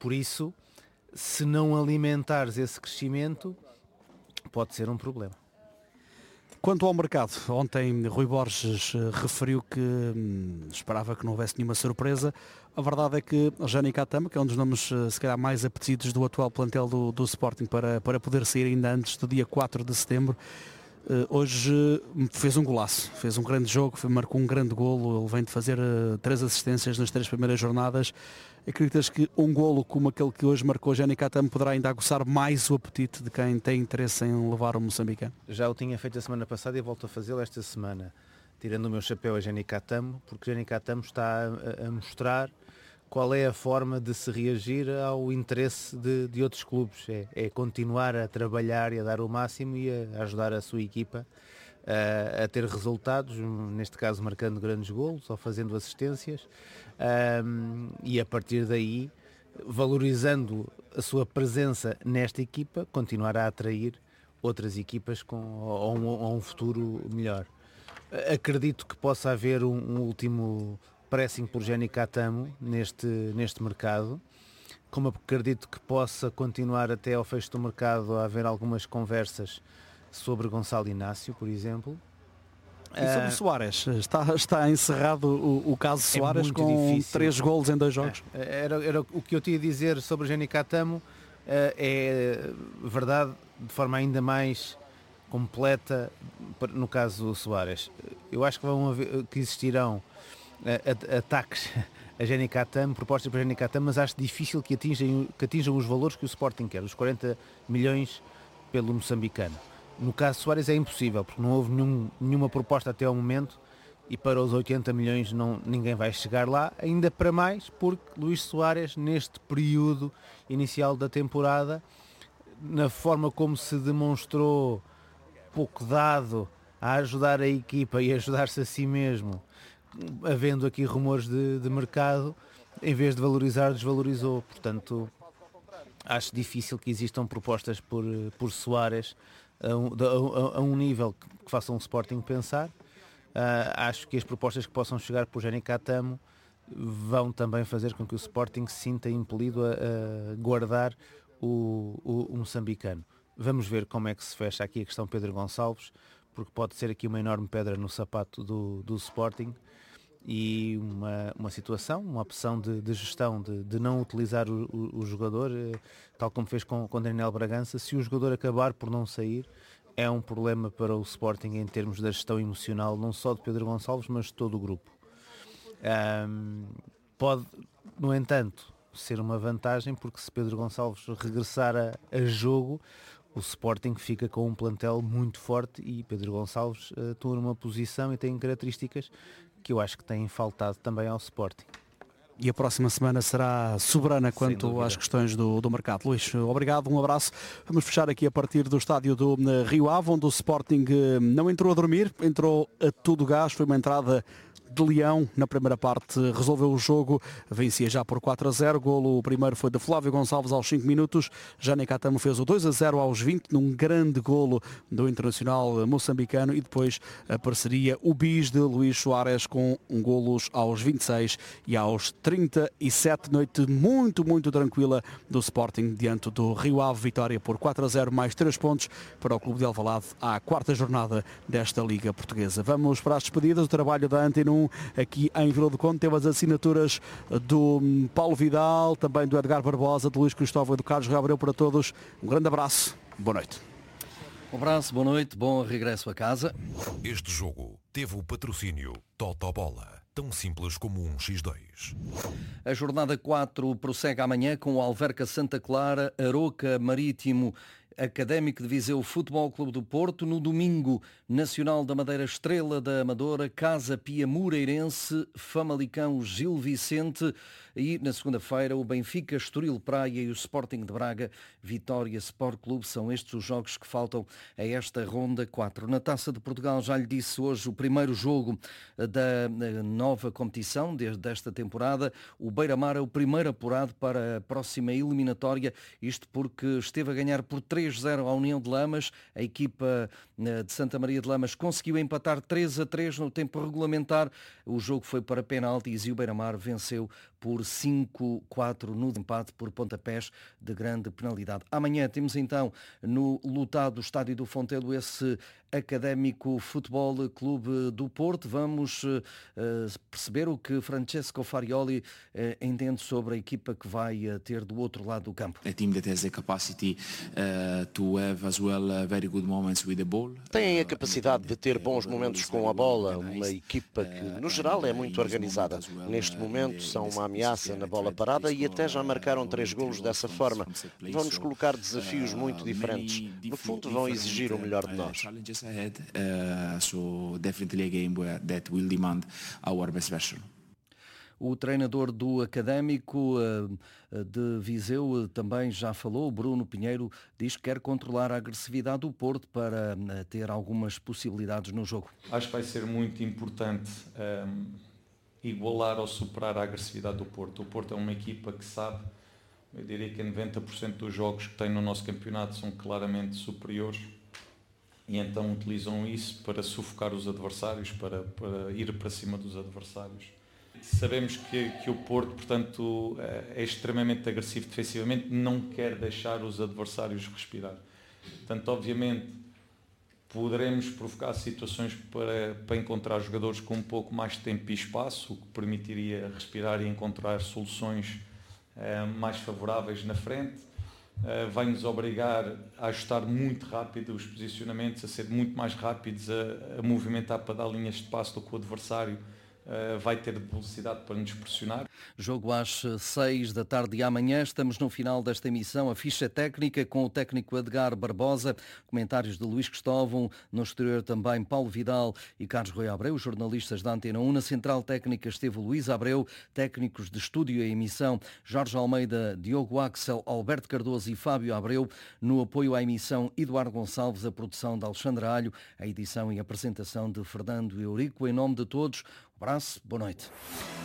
por isso, se não alimentares esse crescimento, pode ser um problema. Quanto ao mercado, ontem Rui Borges referiu que esperava que não houvesse nenhuma surpresa. A verdade é que o Jani Catamo, que é um dos nomes se calhar mais apetecidos do atual plantel do Sporting para poder sair ainda antes do dia 4 de setembro, hoje fez um golaço, fez um grande jogo, marcou um grande golo, ele vem de fazer 3 assistências nas 3 primeiras jornadas. Acreditas que um golo como aquele que hoje marcou Jani Catamo poderá ainda aguçar mais o apetite de quem tem interesse em levar o moçambicano? Já o tinha feito a semana passada e volto a fazê-lo esta semana, tirando o meu chapéu a Jani Catamo, porque Jani Catamo está a mostrar qual é a forma de se reagir ao interesse de outros clubes. É continuar a trabalhar e a dar o máximo e a ajudar a sua equipa a ter resultados, neste caso marcando grandes golos ou fazendo assistências, e a partir daí, valorizando a sua presença nesta equipa, continuar a atrair outras equipas a um futuro melhor. Acredito que possa haver um último pressing por Jani Catamo neste mercado, como acredito que possa continuar até ao fecho do mercado a haver algumas conversas sobre Gonçalo Inácio, por exemplo. E sobre Soares, está encerrado o caso Soares com difícil. 3 golos em 2 jogos? Era o que eu tinha a dizer sobre Jani Catamo, é verdade de forma ainda mais completa no caso do Soares. Eu acho que existirão ataques a Jani Catamo, propostas para Jani Catamo, mas acho difícil que atinjam os valores que o Sporting quer, os 40 milhões pelo moçambicano. No caso de Soares é impossível, porque não houve nenhuma proposta até ao momento e para os 80 milhões ninguém vai chegar lá, ainda para mais porque Luís Soares, neste período inicial da temporada, na forma como se demonstrou pouco dado a ajudar a equipa e a ajudar-se a si mesmo, havendo aqui rumores de mercado, em vez de valorizar, desvalorizou. Portanto, acho difícil que existam propostas por Soares a um nível que façam o Sporting pensar. Acho que as propostas que possam chegar por Jani Catamo vão também fazer com que o Sporting se sinta impelido a guardar o moçambicano. Vamos ver como é que se fecha aqui a questão Pedro Gonçalves, porque pode ser aqui uma enorme pedra no sapato do Sporting e uma situação, uma opção de gestão de não utilizar o jogador, tal como fez com Daniel Bragança. Se o jogador acabar por não sair, é um problema para o Sporting em termos da gestão emocional, não só de Pedro Gonçalves, mas de todo o grupo. Pode, no entanto, ser uma vantagem, porque se Pedro Gonçalves regressar a jogo, o Sporting fica com um plantel muito forte e Pedro Gonçalves atua numa posição e tem características que eu acho que têm faltado também ao Sporting. E a próxima semana será soberana quanto às questões do mercado. Luís, obrigado, um abraço. Vamos fechar aqui a partir do estádio do Rio Ave, onde o Sporting não entrou a dormir, entrou a todo gás, foi uma entrada de Leão, na primeira parte resolveu o jogo, vencia já por 4-0, o primeiro foi de Flávio Gonçalves aos 5 minutos, Jani Catamo fez o 2-0 aos 20, num grande golo do internacional moçambicano, e depois apareceria o bis de Luís Soares com golos aos 26 e aos 37, noite muito, muito tranquila do Sporting diante do Rio Ave, vitória por 4-0, mais 3 pontos para o Clube de Alvalade à 4ª jornada desta Liga Portuguesa. Vamos para as despedidas, o trabalho da Antena 1 aqui em Vila do Conde teve as assinaturas do Paulo Vidal, também do Edgar Barbosa, do Luís Cristóvão e do Carlos Gabriel. Para todos, um grande abraço, boa noite. Um abraço, boa noite, bom regresso a casa. Este jogo teve o patrocínio Totobola, tão simples como um X2. A jornada 4 prossegue amanhã com o Alverca Santa Clara, Aroca Marítimo, Académico de Viseu, Futebol Clube do Porto. No domingo, Nacional da Madeira, Estrela da Amadora, Casa Pia Moreirense, Famalicão, Gil Vicente, e na segunda-feira o Benfica, Estoril Praia e o Sporting de Braga, Vitória Sport Clube. São estes os jogos que faltam a esta ronda 4. Na Taça de Portugal, já lhe disse hoje o primeiro jogo da nova competição desta temporada. O Beira-Mar é o primeiro apurado para a próxima eliminatória, isto porque esteve a ganhar por 3-0 à União de Lamas. A equipa de Santa Maria de Lamas conseguiu empatar 3-3 no tempo regulamentar. O jogo foi para penaltis e o Beira-Mar venceu por por 5-4 no empate por pontapés de grande penalidade. Amanhã temos então no lotado estádio do Fontelo esse Académico Futebol Clube do Porto. Vamos perceber o que Francesco Farioli entende sobre a equipa que vai ter do outro lado do campo. A team that has the capacity to have as well very good moments with the ball. Têm a capacidade de ter bons momentos com a bola, uma equipa que no geral é muito organizada. Neste momento são uma ameaça na bola parada e até já marcaram 3 golos dessa forma. Vão-nos colocar desafios muito diferentes. No fundo vão exigir o melhor de nós. So definitely a game that will demand our best version. O treinador do Académico de Viseu também já falou, Bruno Pinheiro, diz que quer controlar a agressividade do Porto para ter algumas possibilidades no jogo. Acho que vai ser muito importante igualar ou superar a agressividade do Porto. O Porto é uma equipa que sabe, eu diria que 90% dos jogos que tem no nosso campeonato são claramente superiores. E então utilizam isso para sufocar os adversários, para ir para cima dos adversários. Sabemos que o Porto, portanto, é extremamente agressivo defensivamente, não quer deixar os adversários respirar. Portanto, obviamente, poderemos provocar situações para encontrar jogadores com um pouco mais de tempo e espaço, o que permitiria respirar e encontrar soluções mais favoráveis na frente. Vai-nos obrigar a ajustar muito rápido os posicionamentos, a ser muito mais rápidos, a movimentar para dar linhas de passo do que o adversário vai ter velocidade para nos pressionar. Jogo às 6 da tarde de amanhã. Estamos no final desta emissão. A ficha técnica com o técnico Edgar Barbosa, comentários de Luís Cristóvão, no exterior também Paulo Vidal e Carlos Rui Abreu, jornalistas da Antena 1. Na central técnica esteve Luís Abreu, técnicos de estúdio e emissão Jorge Almeida, Diogo Axel, Alberto Cardoso e Fábio Abreu. No apoio à emissão Eduardo Gonçalves, a produção de Alexandre Alho, a edição e apresentação de Fernando Eurico. Em nome de todos, um abraço, boa noite.